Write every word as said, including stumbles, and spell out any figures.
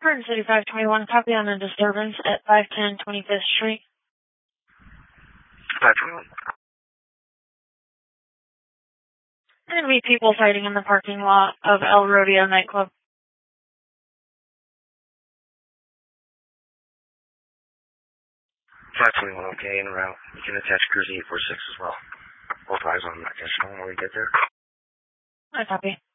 Garden City five twenty-one, copy on a disturbance at five ten twenty-fifth Street. five twenty-one. And we people fighting in the parking lot of El Rodeo nightclub. five twenty-one, okay, en route. You can attach Cruise eight four six as well. Both eyes on that, just when we get there. I copy.